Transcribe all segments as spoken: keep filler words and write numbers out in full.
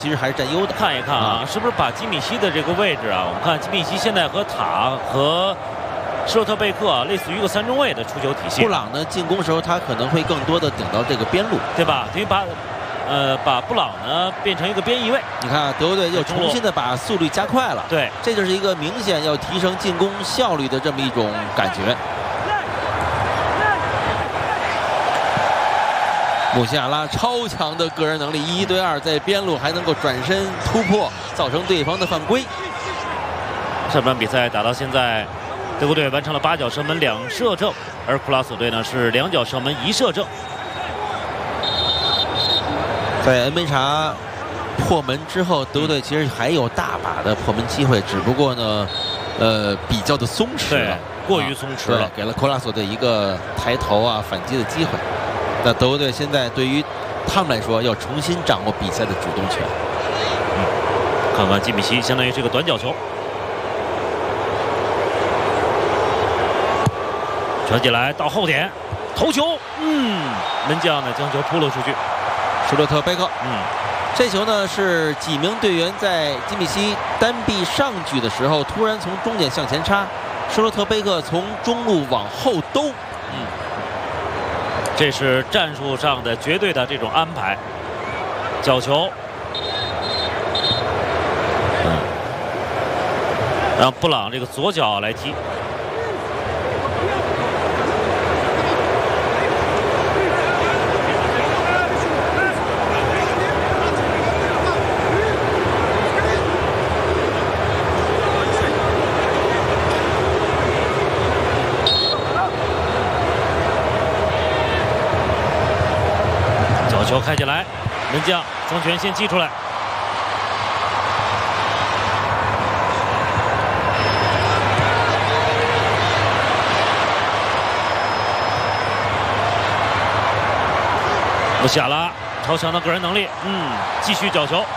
其实还是占优的。 看一看啊，是不是把基米希的这个位置啊？我们看基米希现在和塔和施洛特贝克啊，类似于一个三中卫的出球体系。 布朗呢，进攻时候他可能会更多的顶到这个边路， 对吧？等于把呃把布朗呢变成一个边翼位。 你看德国队又重新的把速率加快了。 对， 这就是一个明显要提升进攻效率的这么一种感觉。 穆西亚拉超强的个人能力，一对二在边路还能够转身突破，造成对方的犯规。 上半比赛打到现在，德国队完成了八脚射门两射正，而库拉索队呢是两脚射门一射正。 在恩梅查破门之后，德国队其实还有大把的破门机会，只不过呢，呃，比较的松弛了， 过于松弛了， 啊、给了库拉索队一个抬头啊反击的机会。 那德国队现在对于他们来说，要重新掌握比赛的主动权。 嗯，看看基米希，相当于是个短角球，传起来到后点，头球，嗯，门将呢将球扑了出去。 施洛特贝克， 嗯， 这球呢是几名队员在基米希单臂上举的时候，突然从中点向前插，施洛特贝克从中路往后兜，嗯。 这是战术上的绝对的这种安排，角球，嗯，让布朗这个左脚来踢，球开起来，门将曾权先击出来。穆西亚拉超强的个人能力，嗯，继续角球。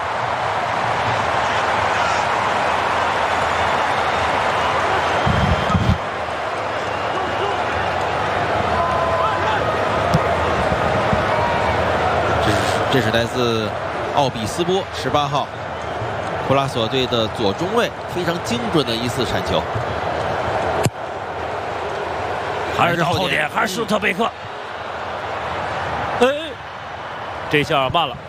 这是来自奥比斯波十八号库拉索队的左中卫，非常精准的一次铲球。 还是到后点，还是施洛特贝克。哎，这下慢了。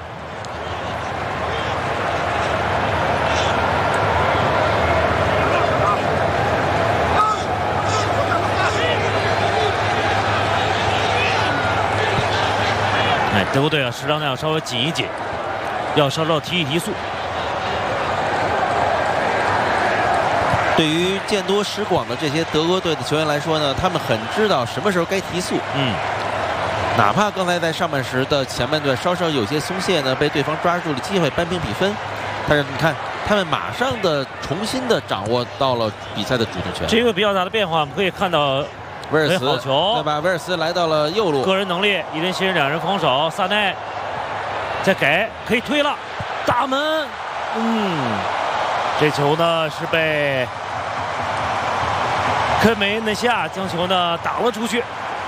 哎，德国队啊，适当的要稍微紧一紧，要稍稍提一提速。 对于见多识广的这些德国队的球员来说呢，他们很知道什么时候该提速。 嗯， 哪怕刚才在上半时的前半段稍稍有些松懈呢，被对方抓住了机会扳平比分，但是你看，他们马上的重新的掌握到了比赛的主动权。 这个比较大的变化，我们可以看到。 威尔斯， 好球， 对吧？威尔斯来到了右路， 个人能力，一人新人，两人防守。萨内再给，可以推了，大门，嗯，这球呢是被科梅内西亚将球呢打了出去。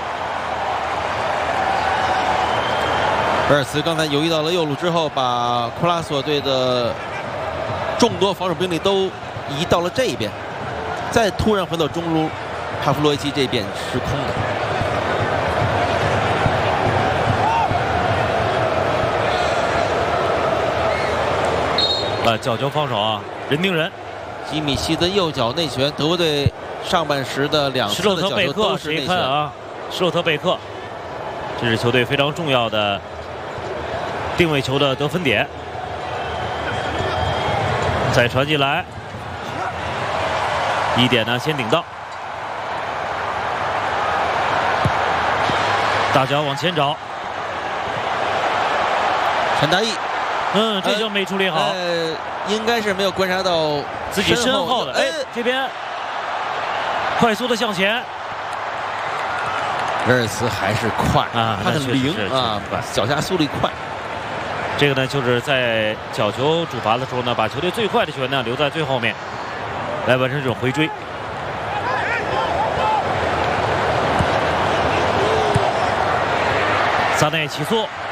威尔斯刚才游移到了右路之后，把库拉索队的众多防守兵力都移到了这一边，再突然回到中路。 帕夫洛维奇这边是空的， 呃，角球防守啊，人盯人。 基米希的右脚内旋，德国队上半时的两次的角球都是内旋啊。施洛特贝克，这是球队非常重要的定位球的得分点。再传进来，一点呢先顶到。 大脚往前找， 陈大义， 嗯，这球没处理好， 呃，应该是没有观察到自己身后的，哎，这边快速的向前， 威尔斯还是快啊， 他很灵啊，脚下速率快。 这个呢，就是在角球主罚的时候呢，把球队最快的球员呢留在最后面，来完成这种回追。 萨内起速，